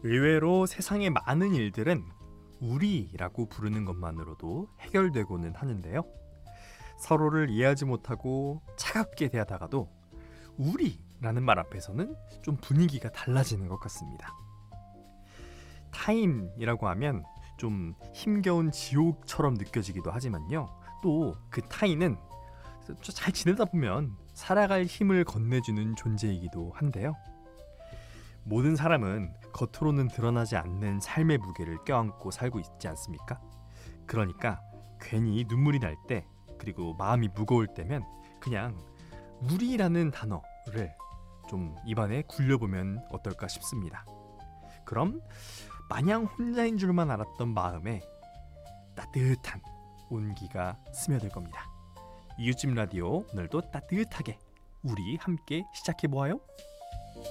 의외로 세상의 많은 일들은 우리라고 부르는 것만으로도 해결되고는 하는데요. 서로를 이해하지 못하고 차갑게 대하다가도 우리라는 말 앞에서는 좀 분위기가 달라지는 것 같습니다. 타인이라고 하면 좀 힘겨운 지옥처럼 느껴지기도 하지만요. 또 그 타인은 잘 지내다 보면 살아갈 힘을 건네주는 존재이기도 한데요. 모든 사람은 겉으로는 드러나지 않는 삶의 무게를 껴안고 살고 있지 않습니까? 그러니까 괜히 눈물이 날 때, 그리고 마음이 무거울 때면 그냥 우리라는 단어를 좀 입안에 굴려보면 어떨까 싶습니다. 그럼 마냥 혼자인 줄만 알았던 마음에 따뜻한 온기가 스며들 겁니다. 이웃집 라디오, 오늘도 따뜻하게 우리 함께 시작해보아요.